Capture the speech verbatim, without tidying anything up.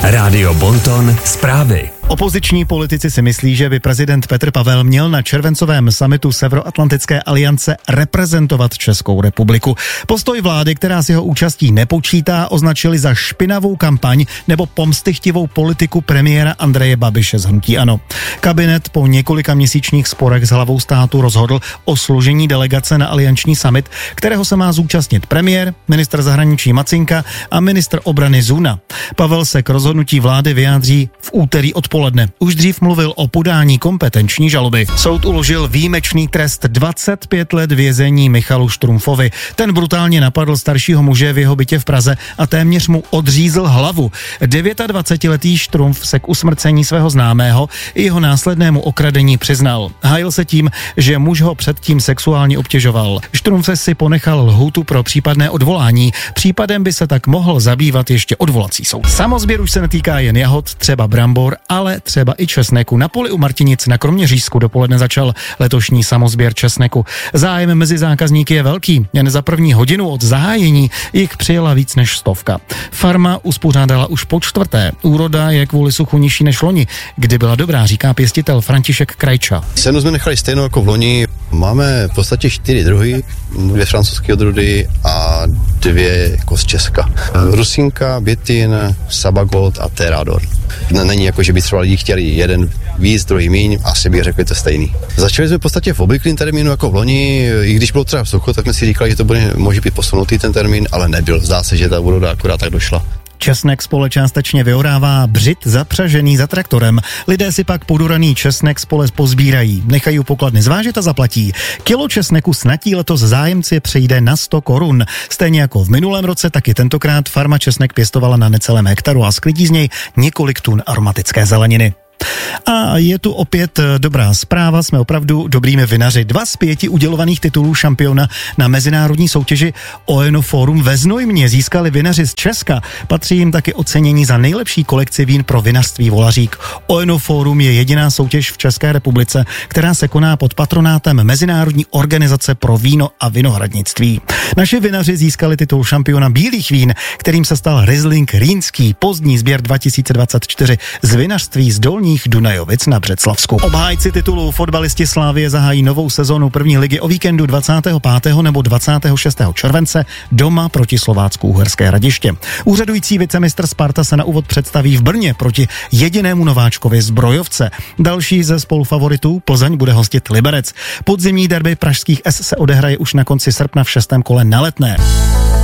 Rádio Bonton zprávy. Opoziční politici si myslí, že by prezident Petr Pavel měl na červencovém summitu Severoatlantické aliance reprezentovat Českou republiku. Postoj vlády, která s jeho účastí nepočítá, označili za špinavou kampaň nebo pomstychtivou politiku premiéra Andreje Babiše z hnutí ANO. Kabinet po několika měsíčních sporech s hlavou státu rozhodl o složení delegace na alianční summit, kterého se má zúčastnit premiér, ministr zahraničí Macinka a ministr obrany Zuna. Pavel se k rozhodnutí vlády vyjádří v úterý odpoledne. Už dřív mluvil o podání kompetenční žaloby. Soud uložil výjimečný trest dvacet pět let vězení Michalu Štrumfovi. Ten brutálně napadl staršího muže v jeho bytě v Praze a téměř mu odřízl hlavu. dvacetidvětiletý Štrumf se k usmrcení svého známého i jeho následnému okradení přiznal. Hájil se tím, že muž ho předtím sexuálně obtěžoval. Štrumf si ponechal lhůtu pro případné odvolání. Případem by se tak mohl zabývat ještě odvolací soud. Samozběr už se netýká jen jahod, třeba brambor, ale třeba i česneku. Na poli u Martinic na Kroměřížsku dopoledne začal letošní samozběr česneku. Zájem mezi zákazníky je velký. Jen za první hodinu od zahájení jich přijela víc než stovka. Farma uspořádala už po čtvrté. Úroda je kvůli suchu nižší než loni, kdy byla dobrá, říká pěstitel František Krajča. Cenu jsme nechali stejnou jako v loni. Máme v podstatě čtyři druhy, dvě francouzské odrůdy a dvě jako z Česka. Rusínka, Bětin, Sabagold a Terador. Není jako, že by třeba lidi chtěli jeden víc, druhý míň, asi bych řekl, že to stejný. Začali jsme v podstatě v obvyklém termínu jako v loni, i když bylo třeba sucho, tak jsme si říkali, že to bude, může být posunutý ten termín, ale nebyl. Zdá se, že ta úroda akorát tak došla. Česnek spole částečně vyorává břit zapřažený za traktorem. Lidé si pak podoraný česnek spole pozbírají, nechají u pokladny zvážit a zaplatí. Kilo česneku snadí letos zájemci přejde na sto korun. Stejně jako v minulém roce, taky tentokrát farma česnek pěstovala na necelém hektaru a sklidí z něj několik tun aromatické zeleniny. A je tu opět dobrá zpráva, jsme opravdu dobrými vinaři. Dva z pěti udělovaných titulů šampiona na mezinárodní soutěži Oenoforum ve Znojmě získali vinaři z Česka. Patří jim taky ocenění za nejlepší kolekci vín pro vinařství Volařík. Oenoforum je jediná soutěž v České republice, která se koná pod patronátem Mezinárodní organizace pro víno a vinohradnictví. Naši vinaři získali titul šampiona bílých vín, kterým se stal Riesling Rýnský, pozdní sběr dva tisíce dvacet čtyři z vinařství z Dolních Dunajovic na Břeclavsku. Obhájci titulu fotbalisti Slavie zahájí novou sezonu první ligy o víkendu dvacátého pátého nebo dvacátého šestého července doma proti Slovácku Uherské Hradiště. Úřadující vicemistr Sparta se na úvod představí v Brně proti jedinému nováčkovi Zbrojovce. Další ze spolufavoritů Plzeň bude hostit Liberec. Podzimní derby pražských S se odehraje už na konci srpna v šestém kole na Letné.